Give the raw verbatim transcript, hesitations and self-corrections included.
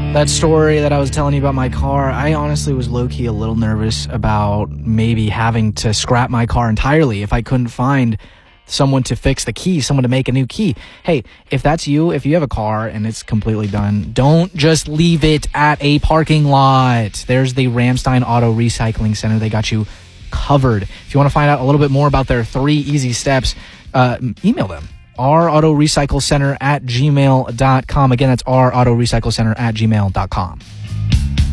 That story that I was telling you about my car, I honestly was low-key a little nervous about maybe having to scrap my car entirely if I couldn't find someone to fix the key, someone to make a new key. Hey, if that's you, if you have a car and it's completely done, don't just leave it at a parking lot. There's the Ramstein Auto Recycling Center. They got you covered. If you want to find out a little bit more about their three easy steps, uh, email them. r auto recycle center at gmail dot com. Again, that's r auto recycle center at gmail dot com.